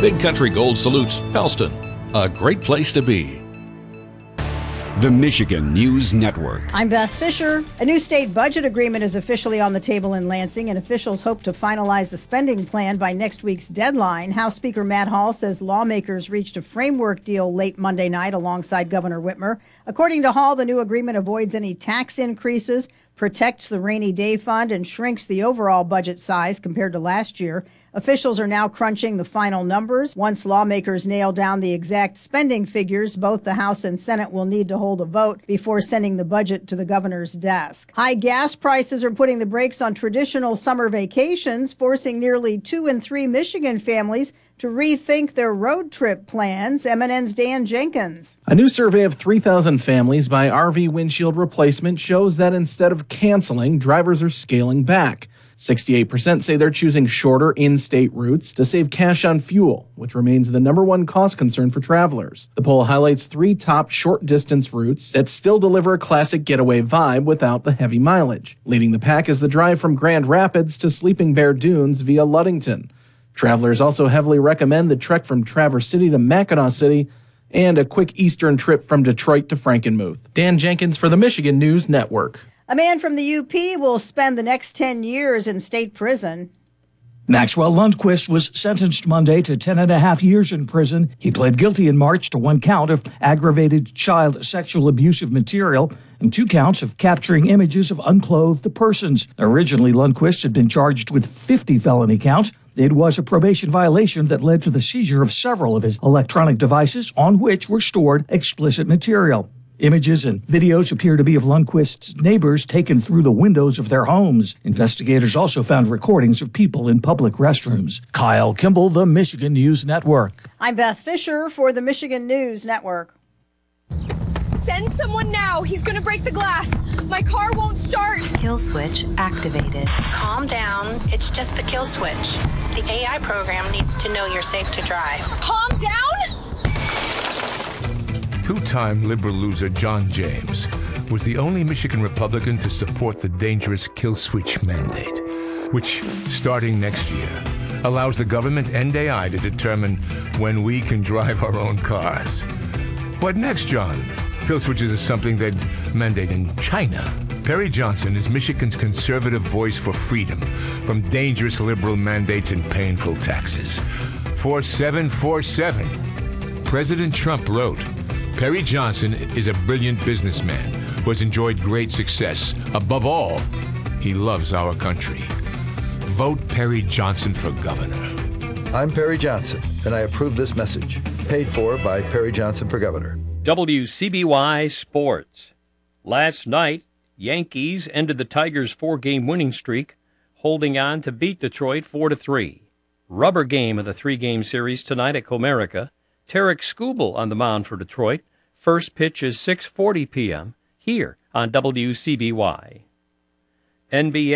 Big Country Gold salutes Pellston, a great place to be. The Michigan News Network. I'm Beth Fisher. A new state budget agreement is officially on the table in Lansing, and officials hope to finalize the spending plan by next week's deadline. House Speaker Matt Hall says lawmakers reached a framework deal late Monday night alongside Governor Whitmer. According to Hall, the new agreement avoids any tax increases, protects the rainy day fund, and shrinks the overall budget size compared to last year. Officials are now crunching the final numbers. Once lawmakers nail down the exact spending figures, both the House and Senate will need to hold a vote before sending the budget to the governor's desk. High gas prices are putting the brakes on traditional summer vacations, forcing nearly 2 in 3 Michigan families to rethink their road trip plans. MNN's Dan Jenkins. A new survey of 3,000 families by RV Windshield Replacement shows that instead of canceling, drivers are scaling back. 68% say they're choosing shorter in-state routes to save cash on fuel, which remains the number one cost concern for travelers. The poll highlights 3 top short-distance routes that still deliver a classic getaway vibe without the heavy mileage. Leading the pack is the drive from Grand Rapids to Sleeping Bear Dunes via Ludington. Travelers also heavily recommend the trek from Traverse City to Mackinac City and a quick eastern trip from Detroit to Frankenmuth. Dan Jenkins for the Michigan News Network. A man from the UP will spend the next 10 years in state prison. Maxwell Lundquist was sentenced Monday to 10.5 years in prison. He pled guilty in March to 1 count of aggravated child sexual abusive material and 2 counts of capturing images of unclothed persons. Originally, Lundquist had been charged with 50 felony counts. It was a probation violation that led to the seizure of several of his electronic devices on which were stored explicit material. Images and videos appear to be of Lundquist's neighbors taken through the windows of their homes. Investigators also found recordings of people in public restrooms. Kyle Kimball, the Michigan News Network. I'm Beth Fisher for the Michigan News Network. Send someone now. He's going to break the glass. My car won't start. Kill switch activated. Calm down. It's just the kill switch. The AI program needs to know you're safe to drive. Calm down? Two-time liberal loser John James was the only Michigan Republican to support the dangerous kill switch mandate, which, starting next year, allows the government and AI to determine when we can drive our own cars. What next, John? Kill switches is something they'd mandate in China. Perry Johnson is Michigan's conservative voice for freedom from dangerous liberal mandates and painful taxes. 4747. President Trump wrote, Perry Johnson is a brilliant businessman who has enjoyed great success. Above all, he loves our country. Vote Perry Johnson for governor. I'm Perry Johnson, and I approve this message. Paid for by Perry Johnson for governor. WCBY Sports. Last night, Yankees ended the Tigers' 4-game winning streak, holding on to beat Detroit 4-3. Rubber game of the 3-game series tonight at Comerica. Tarek Skubal on the mound for Detroit. First pitch is 6:40 p.m. here on WCBY. NBA